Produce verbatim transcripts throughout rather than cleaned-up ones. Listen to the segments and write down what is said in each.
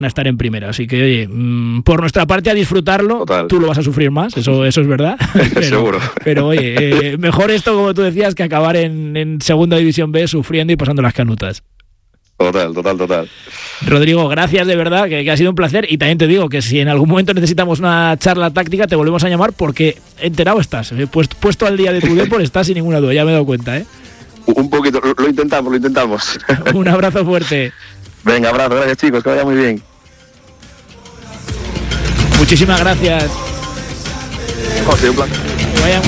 a estar en primera, así que oye, mmm, por nuestra parte a disfrutarlo. Total. Tú lo vas a sufrir más, eso, eso es verdad. pero, Seguro. Pero oye, eh, mejor esto, como tú decías, que acabar en, en segunda división B sufriendo y pasando las canutas. Total, total, total. Rodrigo, gracias de verdad, que, que ha sido un placer, y también te digo que si en algún momento necesitamos una charla táctica te volvemos a llamar porque enterado estás, eh, puesto, puesto al día de tu deporte estás sin ninguna duda, ya me he dado cuenta, ¿eh? Un poquito, lo, lo intentamos, lo intentamos. Un abrazo fuerte. Venga, abrazo, gracias chicos, que vaya muy bien. Muchísimas gracias. José, un placer. Vaya.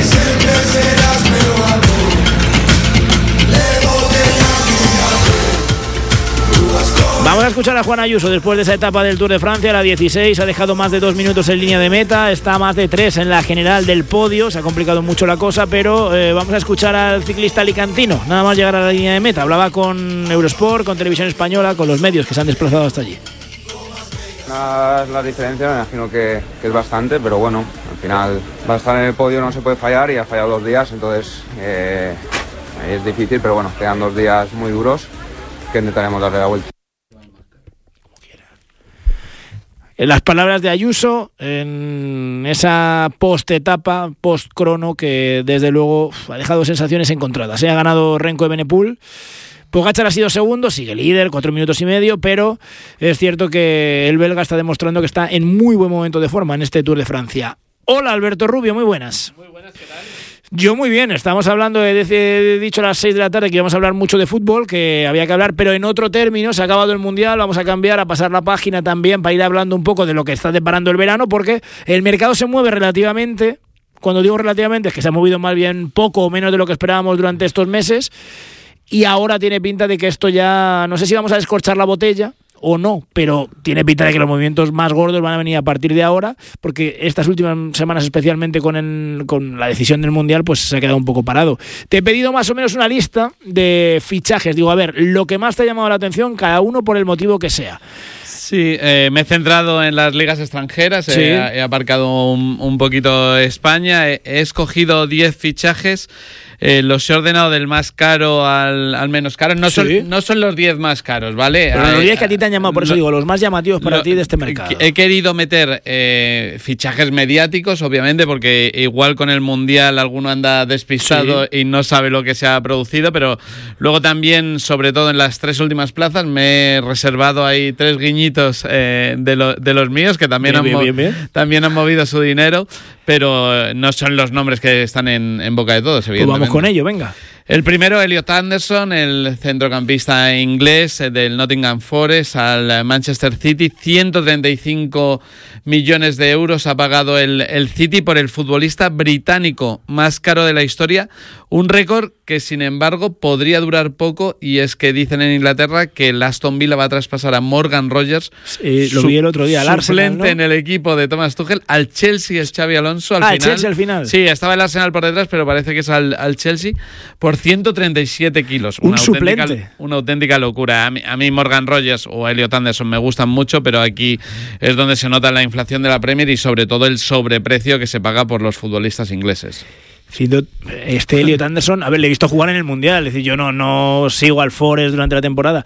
Vamos a escuchar a Juan Ayuso después de esa etapa del Tour de Francia, la dieciséis, ha dejado más de dos minutos en línea de meta, está a más de tres en la general del podio, se ha complicado mucho la cosa, pero eh, vamos a escuchar al ciclista alicantino, nada más llegar a la línea de meta. Hablaba con Eurosport, con Televisión Española, con los medios que se han desplazado hasta allí. La, la diferencia me imagino que, que es bastante, pero bueno, al final va a estar en el podio, no se puede fallar y ha fallado dos días, entonces eh, es difícil, pero bueno, quedan dos días muy duros que intentaremos darle la vuelta. Las palabras de Ayuso en esa post-etapa, post-crono, que desde luego uf, ha dejado sensaciones encontradas. Se ha ganado Renko Evenepoel, Pogačar ha sido segundo, sigue líder, cuatro minutos y medio, pero es cierto que el belga está demostrando que está en muy buen momento de forma en este Tour de Francia. Hola Alberto Rubio, muy buenas. Muy buenas, ¿qué tal? Yo muy bien, estamos hablando, he, he dicho a las seis de la tarde que íbamos a hablar mucho de fútbol, que había que hablar, pero en otro término, se ha acabado el Mundial, vamos a cambiar, a pasar la página también para ir hablando un poco de lo que está deparando el verano, porque el mercado se mueve relativamente, cuando digo relativamente es que se ha movido más bien poco o menos de lo que esperábamos durante estos meses, y ahora tiene pinta de que esto ya, no sé si vamos a descorchar la botella o no, pero tiene pinta de que los movimientos más gordos van a venir a partir de ahora, porque estas últimas semanas, especialmente con, el, con la decisión del Mundial, pues se ha quedado un poco parado. Te he pedido más o menos una lista de fichajes, digo, a ver, lo que más te ha llamado la atención, cada uno por el motivo que sea. Sí, eh, me he centrado en las ligas extranjeras, sí. he, he aparcado un, un poquito España, he, he escogido diez fichajes. Eh, los he ordenado del más caro al, al menos caro. No, sí. son, no son los diez más caros, ¿vale? Pero los diez que a ti te han llamado, por eso lo, digo, los más llamativos para lo, ti de este mercado. He querido meter eh, fichajes mediáticos, obviamente, porque igual con el Mundial alguno anda despistado sí. y no sabe lo que se ha producido, pero luego también, sobre todo en las tres últimas plazas, me he reservado ahí tres guiñitos eh, de, lo, de los míos, que también, bien, han, bien, bien, bien. también han movido su dinero, pero no son los nombres que están en, en boca de todos, evidentemente. Pues vamos con ello, venga. El primero, Elliot Anderson, el centrocampista inglés del Nottingham Forest al Manchester City. ciento treinta y cinco millones de euros ha pagado el, el City por el futbolista británico más caro de la historia. Un récord que, sin embargo, podría durar poco, y es que dicen en Inglaterra que el Aston Villa va a traspasar a Morgan Rogers, sí, lo su, vi el otro día, al Arsenal, ¿no? en el equipo de Thomas Tuchel. Al Chelsea es Xabi Alonso al ah, final. Chelsea al final. Sí, estaba el Arsenal por detrás, pero parece que es al, al Chelsea por ciento treinta y siete kilos. Un una suplente. Auténtica, una auténtica locura. A mí, a mí Morgan Rogers o Elliot Anderson me gustan mucho, pero aquí es donde se nota la inflación de la Premier y sobre todo el sobreprecio que se paga por los futbolistas ingleses. Este Elliot Anderson, a ver, le he visto jugar en el Mundial, es decir, yo no, no sigo al Forest durante la temporada.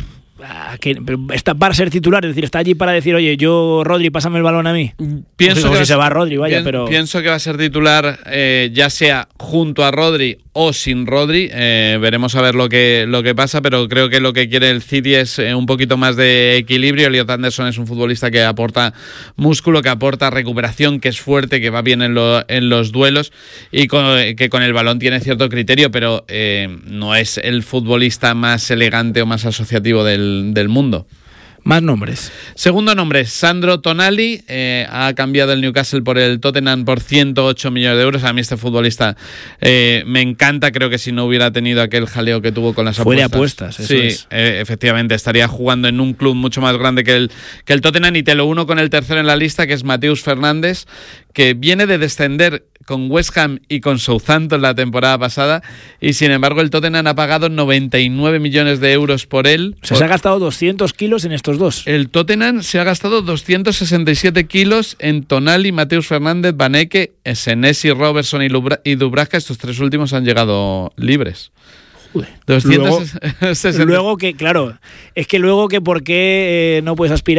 Que, pero está para ser titular, es decir, está allí para decir, oye, yo, Rodri, pásame el balón a mí. Pienso no sé que si se va a Rodri, vaya, pienso, pero... Pienso que va a ser titular, eh, ya sea junto a Rodri o sin Rodri, eh, veremos a ver lo que, lo que pasa, pero creo que lo que quiere el City es eh, un poquito más de equilibrio. Elliot Anderson es un futbolista que aporta músculo, que aporta recuperación, que es fuerte, que va bien en, lo, en los duelos y con, que con el balón tiene cierto criterio, pero eh, no es el futbolista más elegante o más asociativo del, del mundo. Más nombres. Segundo nombre, Sandro Tonali, eh, ha cambiado el Newcastle por el Tottenham por ciento ocho millones de euros. A mí este futbolista eh, me encanta, creo que si no hubiera tenido aquel jaleo que tuvo con las Fue apuestas. Fue de apuestas, eso sí, es. eh, efectivamente, estaría jugando en un club mucho más grande que el, que el Tottenham, y te lo uno con el tercero en la lista, que es Mateus Fernández, que viene de descender con West Ham y con Southampton la temporada pasada, y sin embargo el Tottenham ha pagado noventa y nueve millones de euros por él. O sea, se ha gastado doscientos kilos en estos dos. El Tottenham se ha gastado doscientos sesenta y siete kilos en Tonali, Mateus Fernández, Vaneke, Senesi, Robertson y, Lubra- y Dubravka. Estos tres últimos han llegado libres. doscientos sesenta. Luego, luego que, claro, es que luego que por qué eh, no puedes aspirar